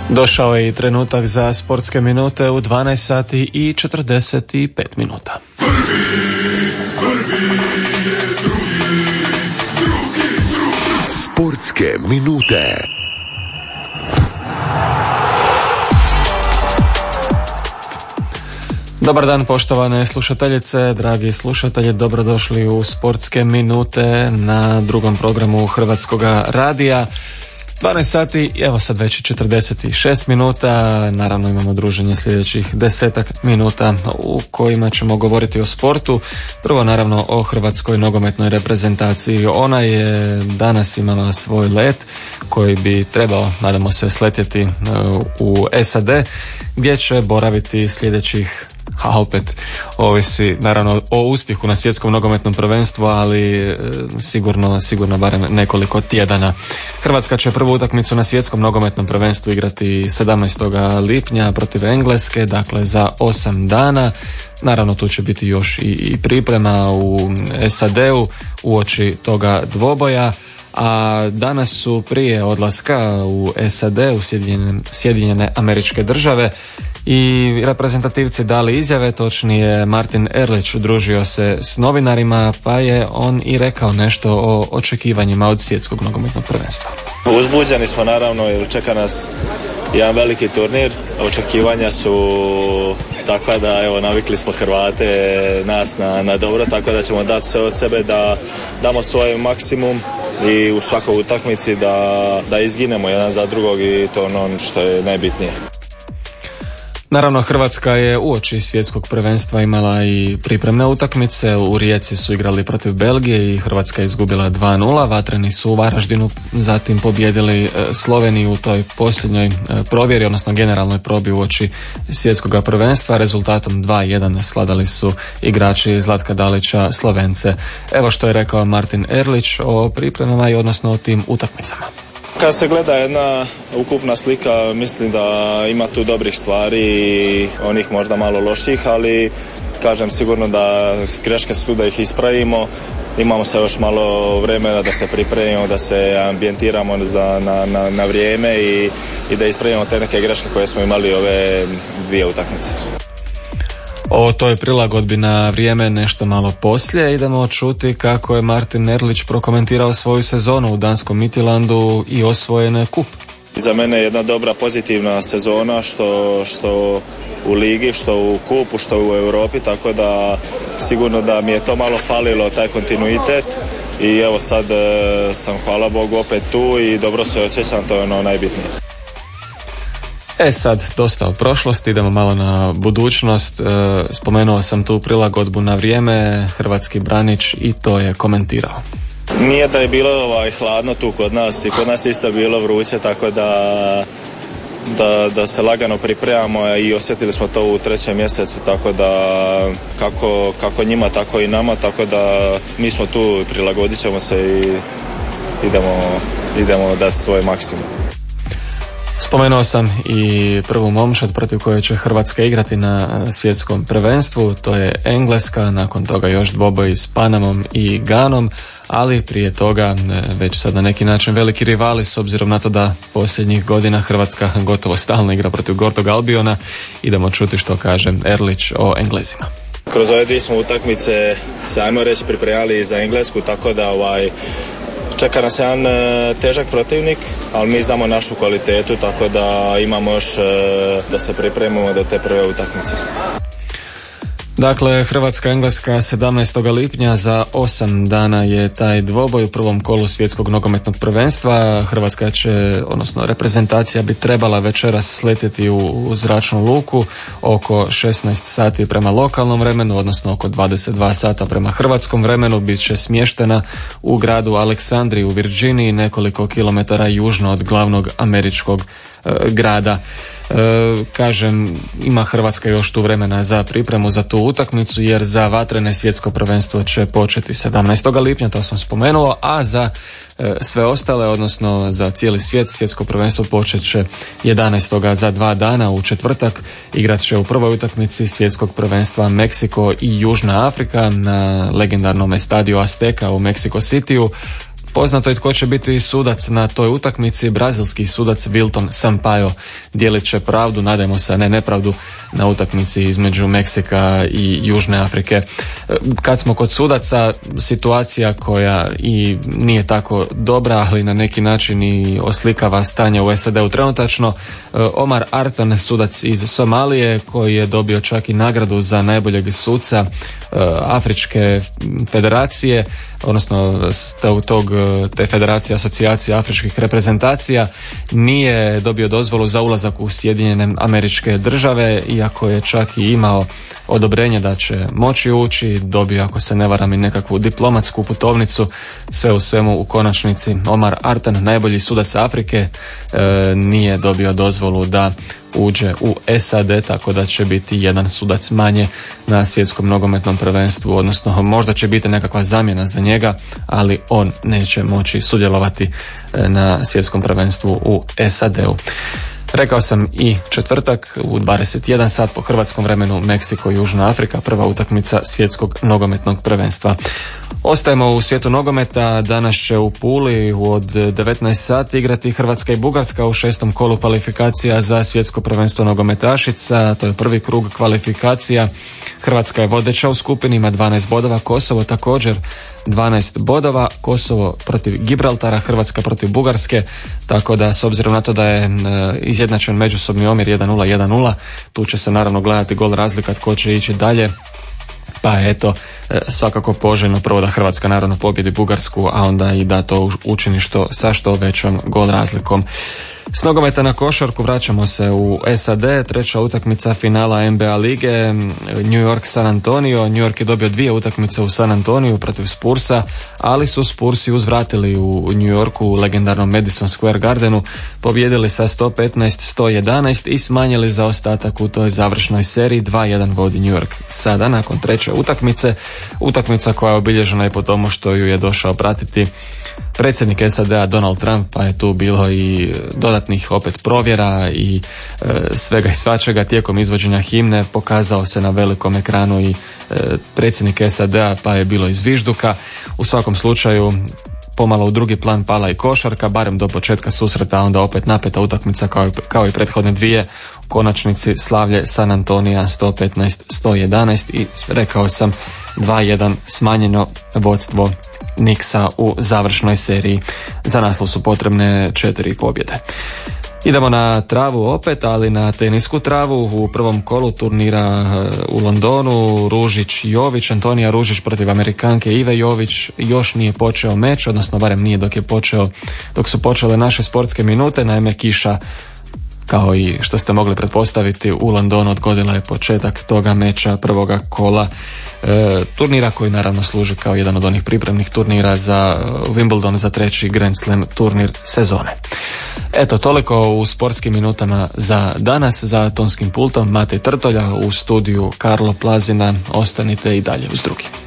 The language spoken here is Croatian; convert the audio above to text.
Došao je i trenutak za sportske minute u 12 sati i 45 minuta. Sportske minute. Dobar dan poštovane slušateljice, dragi slušatelji, dobrodošli u sportske minute na drugom programu Hrvatskoga radija. 12 sati, evo sad već 46 minuta, naravno imamo druženje sljedećih 10 minuta u kojima ćemo govoriti o sportu. Prvo naravno o hrvatskoj nogometnoj reprezentaciji. Ona je danas imala svoj let koji bi trebao, nadamo se, sletjeti u SAD gdje će boraviti sljedećih, a opet ovisi naravno o uspjehu na svjetskom nogometnom prvenstvu, ali sigurno barem nekoliko tjedana. Hrvatska će prvu utakmicu na svjetskom nogometnom prvenstvu igrati 17. lipnja protiv Engleske, dakle za 8 dana. Naravno tu će biti još i priprema u SAD-u uoči toga dvoboja. A danas su prije odlaska u SAD, u Sjedinjene Američke Države, i reprezentativci dali izjave, točnije Martin Erlić udružio se s novinarima pa je on i rekao nešto o očekivanjima od svjetskog nogometnog prvenstva. Uzbuđeni smo naravno jer čeka nas jedan veliki turnir, očekivanja su takva da evo navikli smo Hrvate nas na dobro, tako da ćemo dati sve od sebe da damo svoj maksimum i u svakoj utakmici da izginemo jedan za drugog i to ono što je najbitnije. Naravno, Hrvatska je uoči svjetskog prvenstva imala i pripremne utakmice. U Rijeci su igrali protiv Belgije i Hrvatska je izgubila 2-0. Vatreni su u Varaždinu zatim pobijedili Sloveniju u toj posljednjoj provjeri, odnosno generalnoj probi uoči svjetskog prvenstva. Rezultatom 2-1 svladali su igrači Zlatka Dalića Slovence. Evo što je rekao Martin Erlić o pripremama i odnosno o tim utakmicama. Kad se gleda jedna ukupna slika, mislim da ima tu dobrih stvari i onih možda malo loših, ali kažem sigurno da greške su tu da ih ispravimo. Imamo se još malo vremena da se pripremimo, da se ambijentiramo na vrijeme i da ispravimo te neke greške koje smo imali ove dvije utakmice. O toj prilagodbi na vrijeme nešto malo poslije. Idemo čuti kako je Martin Erlić prokomentirao svoju sezonu u danskom Midtjyllandu i osvojen kup. Za mene je jedna dobra pozitivna sezona što u ligi, što u kupu, što u Europi, tako da sigurno da mi je to malo falilo, taj kontinuitet, i evo sad sam, hvala Bogu, opet tu i dobro se osjećam, to je ono najbitnije. Sad, dosta o prošlosti, idemo malo na budućnost. Spomenuo sam tu prilagodbu na vrijeme, hrvatski branič i to je komentirao. Nije da je bilo hladno tu kod nas, i kod nas isto bilo vruće, tako da se lagano pripremamo i osjetili smo to u 3. mjesecu, tako da kako njima, tako i nama, tako da mi smo tu, prilagodit ćemo se i idemo dati svoj maksimum. Spomenuo sam i prvu momčad protiv koje će Hrvatska igrati na svjetskom prvenstvu, to je Engleska, nakon toga još dvoboj s Panamom i Ganom, ali prije toga već sad na neki način veliki rivali s obzirom na to da posljednjih godina Hrvatska gotovo stalno igra protiv Gordog Albiona. Idemo čuti što kaže Erlić o Englezima. Kroz ove dvije smo utakmice se, ajmo reći, pripremali za Englesku, tako da čeka nas jedan težak protivnik, ali mi znamo našu kvalitetu, tako da imamo još da se pripremimo do te prve utakmice. Dakle, Hrvatska-Engleska 17. lipnja, za 8 dana je taj dvoboj u prvom kolu svjetskog nogometnog prvenstva. Hrvatska će, odnosno reprezentacija bi trebala večeras sletjeti u zračnu luku oko 16 sati prema lokalnom vremenu, odnosno oko 22 sata prema hrvatskom vremenu. Bit će smještena u gradu Aleksandriji u Virginiji, nekoliko kilometara južno od glavnog američkog grada. Kažem, ima Hrvatska još tu vremena za pripremu za tu utakmicu, jer za vatrene svjetsko prvenstvo će početi 17. lipnja, to sam spomenuo, a za sve ostale, odnosno za cijeli svijet, svjetsko prvenstvo počet će 11. za 2 dana u četvrtak. Igrat će u prvoj utakmici svjetskog prvenstva Meksiko i Južna Afrika na legendarnom Estadio Azteca u Mexico Cityu. Poznato je tko će biti sudac na toj utakmici. Brazilski sudac Wilton Sampaio dijelit će pravdu, nadajmo se, ne nepravdu, na utakmici između Meksika i Južne Afrike. Kad smo kod sudaca, situacija koja i nije tako dobra, ali na neki način i oslikava stanje u SAD-u trenutačno. Omar Artan, sudac iz Somalije, koji je dobio čak i nagradu za najboljeg suca Afričke federacije, odnosno te federacije asocijacije afričkih reprezentacija, nije dobio dozvolu za ulazak u Sjedinjene Američke Države, iako je čak i imao odobrenje da će moći ući, dobio, ako se ne varam, i nekakvu diplomatsku putovnicu. Sve u svemu, u konačnici Omar Artan, najbolji sudac Afrike, nije dobio dozvolu da uđe u SAD, tako da će biti jedan sudac manje na svjetskom nogometnom prvenstvu, odnosno možda će biti nekakva zamjena za njega, ali on neće moći sudjelovati na svjetskom prvenstvu u SAD-u. Rekao sam i četvrtak u 21 sat po hrvatskom vremenu, Meksiko i Južna Afrika, prva utakmica svjetskog nogometnog prvenstva. Ostajemo u svijetu nogometa. Danas će u Puli od 19 sati igrati Hrvatska i Bugarska u 6. kolu kvalifikacija za svjetsko prvenstvo nogometašica. To je prvi krug kvalifikacija. Hrvatska je vodeća u skupini, ima 12 bodova, Kosovo također 12 bodova, Kosovo protiv Gibraltara, Hrvatska protiv Bugarske, tako da s obzirom na to da je izjednačen međusobni omjer 1:0, tu će se naravno gledati gol razlika tko će ići dalje. Pa eto, svakako poželjno prvo da Hrvatska naravno pobjedi Bugarsku, a onda i da to učini sa što većom gol razlikom. S nogometa na košarku vraćamo se u SAD, treća utakmica finala NBA lige, New York San Antonio. New York je dobio 2 utakmice u San Antoniju protiv Spursa, ali su Spursi uzvratili u New Yorku u legendarnom Madison Square Gardenu, pobijedili sa 115-111 i smanjili zaostatak u toj završnoj seriji. 2:1 vodi New York sada nakon treće utakmica koja je obilježena i po tomu što ju je došao pratiti predsjednik SAD-a Donald Trump, pa je tu bilo i dodatnih opet provjera i svega i svačega. Tijekom izvođenja himne pokazao se na velikom ekranu i predsjednik SAD-a, pa je bilo i zvižduka. U svakom slučaju pomalo u drugi plan pala i košarka, barem do početka susreta, onda opet napeta utakmica kao i prethodne dvije. U konačnici slavlje San Antonija 115-111 i rekao sam 2:1 smanjeno vodstvo Knicksa u završnoj seriji. Za naslov su potrebne 4 pobjede. Idemo na travu opet, ali na tenisku travu. U prvom kolu turnira u Londonu Ružić-Jović, Antonija Ružić protiv Amerikanke Ive Jović. Još nije počeo meč, odnosno barem nije dok su počele naše sportske minute. Naime, kiša, kao i što ste mogli pretpostaviti, u Londonu odgodila je početak toga meča prvoga kola turnira, koji naravno služi kao jedan od onih pripremnih turnira za Wimbledon, za treći Grand Slam turnir sezone. Eto, toliko u sportskim minutama za danas. Za tonskim pultom Matej Trtolja, u studiju Karlo Plazina. Ostanite i dalje uz drugi.